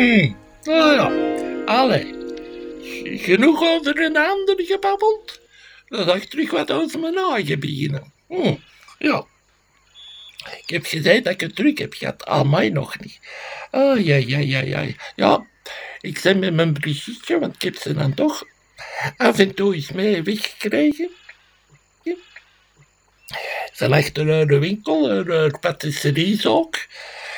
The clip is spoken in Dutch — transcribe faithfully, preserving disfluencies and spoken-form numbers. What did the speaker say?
Hmm, nou ja, allee. Genoeg over een ander gebabbeld. Dan ga ik terug wat over mijn eigen beginnen. Hm, ja. Ik heb gezegd dat ik het druk heb gehad. Al mij nog niet. Oh, ja, ja, ja, ja. Ja, ik ben met mijn Brigitte, want ik heb ze dan toch af en toe eens mee weggekregen. Ze lag er uit de winkel, uit patisseries ook.